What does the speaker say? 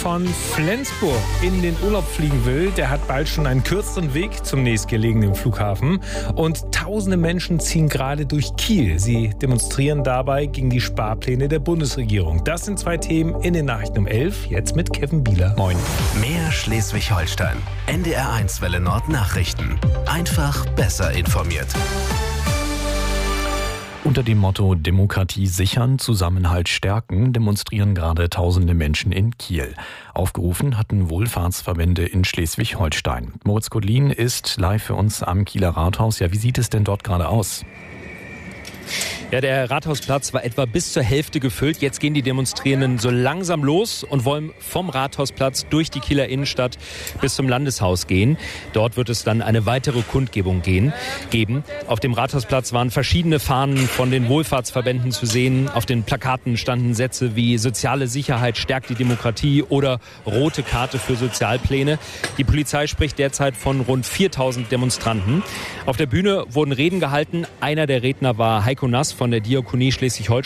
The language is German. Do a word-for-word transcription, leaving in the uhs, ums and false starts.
von Flensburg in den Urlaub fliegen will, der hat bald schon einen kürzeren Weg zum nächstgelegenen Flughafen. Und tausende Menschen ziehen gerade durch Kiel. Sie demonstrieren dabei gegen die Sparpläne der Bundesregierung. Das sind zwei Themen in den Nachrichten um elf. Jetzt mit Kevin Bieler. Moin. Mehr Schleswig-Holstein. N D R eins Welle Nord Nachrichten. Einfach besser informiert. Unter dem Motto Demokratie sichern, Zusammenhalt stärken demonstrieren gerade tausende Menschen in Kiel. Aufgerufen hatten Wohlfahrtsverbände in Schleswig-Holstein. Moritz Kodlin ist live für uns am Kieler Rathaus. Ja, wie sieht es denn dort gerade aus? Ja, der Rathausplatz war etwa bis zur Hälfte gefüllt. Jetzt gehen die Demonstrierenden so langsam los und wollen vom Rathausplatz durch die Kieler Innenstadt bis zum Landeshaus gehen. Dort wird es dann eine weitere Kundgebung gehen, geben. Auf dem Rathausplatz waren verschiedene Fahnen von den Wohlfahrtsverbänden zu sehen. Auf den Plakaten standen Sätze wie soziale Sicherheit stärkt die Demokratie oder rote Karte für Sozialpläne. Die Polizei spricht derzeit von rund viertausend Demonstranten. Auf der Bühne wurden Reden gehalten. Einer der Redner war Heiko Nass von der Diakonie Schleswig-Holstein.